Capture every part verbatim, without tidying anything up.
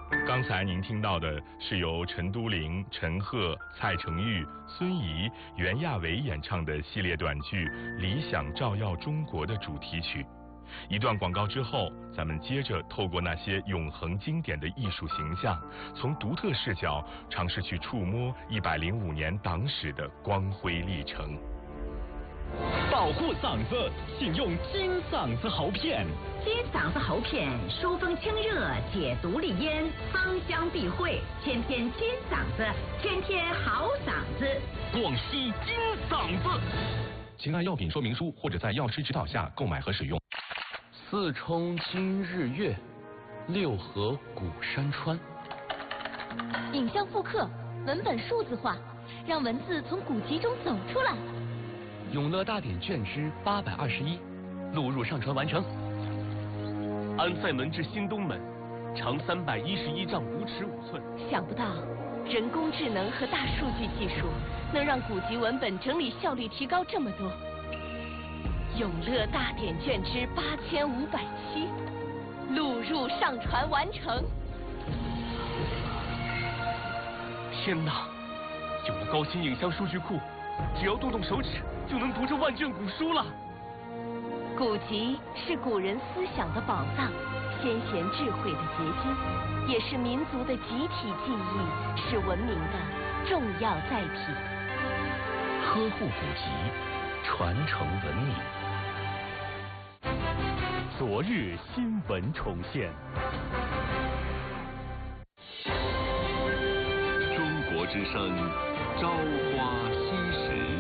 刚才您听到的是由陈都灵、陈赫、蔡成玉、孙怡、袁娅维演唱的系列短剧《理想照耀中国》的主题曲。一段广告之后，咱们接着透过那些永恒经典的艺术形象，从独特视角尝试去触摸一百零五年党史的光辉历程。 保护嗓子，请用金嗓子喉片。 金嗓子喉片，疏风清热，解毒利咽，芳香避秽，天天金嗓子，天天好嗓子。 广西金嗓子。 请按药品说明书或者在药师指导下购买和使用。 四冲今日月，六合古山川。 影像复刻，文本数字化，让文字从古籍中走出来。 永乐大典卷之八百二十一，录入上传完成。 安塞门至新东门，长三百一十一丈五尺五寸。 想不到，人工智能和大数据技术能让古籍文本整理效率提高这么多。永乐大典卷之八千五百七，录入上传完成。 天哪！有了高清影像数据库，只要动动手指就能读这万卷古书了。 古籍是古人思想的宝藏，先贤智慧的结晶，也是民族的集体记忆，是文明的重要载体。 呵护古籍，传承文明。 昨日新闻重现。 中国之声，朝花夕拾。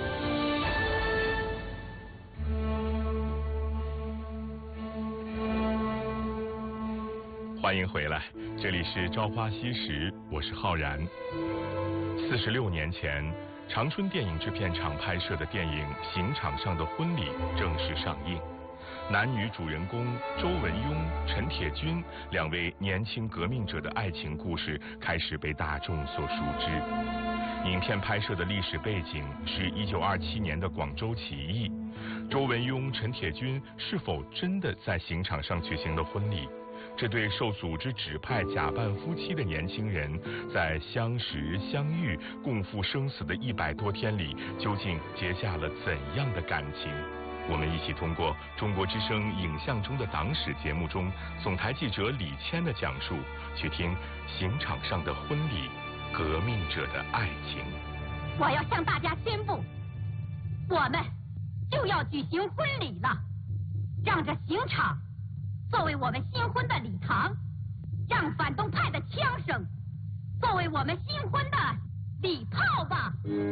欢迎回来，这里是朝花夕拾，我是浩然。四十六年前，长春电影制片厂拍摄的电影《刑场上的婚礼》正式上映。男女主人公周文雍、陈铁军两位年轻革命者的爱情故事开始被大众所熟知。影片拍摄的历史背景是一九二七年的广州起义。周文雍、陈铁军是否真的在刑场上举行了婚礼？这对受组织指派假扮夫妻的年轻人，在相识、相遇、共赴生死的一百多天里，究竟结下了怎样的感情？我们一起通过中国之声影像中的党史节目中总台记者李谦的讲述，去听刑场上的婚礼，革命者的爱情。 我要向大家宣布，我们就要举行婚礼了，让这刑场作为我们新婚的礼堂，让反动派的枪声作为我们新婚的礼炮吧。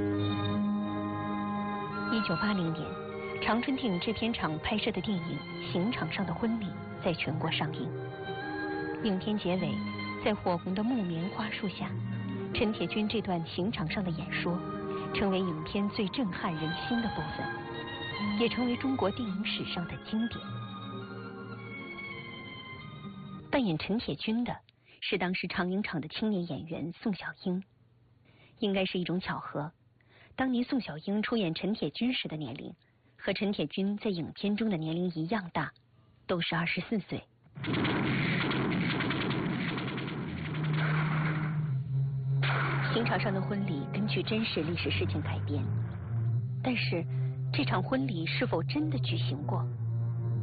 一九八零年，长春电影制片厂拍摄的电影《刑场上的婚礼》在全国上映。影片结尾，在火红的木棉花树下，陈铁军这段刑场上的演说，成为影片最震撼人心的部分，也成为中国电影史上的经典。扮演陈铁军的是当时长影厂的青年演员宋小英。应该是一种巧合，当年宋小英出演陈铁军时的年龄和陈铁军在影片中的年龄一样大，都是二十四岁。刑场上的婚礼根据真实历史事件改编，但是这场婚礼是否真的举行过？